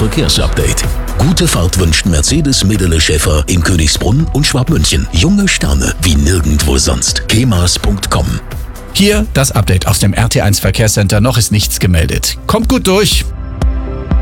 Verkehrsupdate. Gute Fahrt wünscht Mercedes Medele Schäfer in Königsbrunn und Schwabmünchen. Junge Sterne wie nirgendwo sonst. kemas.com. Hier das Update aus dem RT1 Verkehrscenter. Noch ist nichts gemeldet. Kommt gut durch.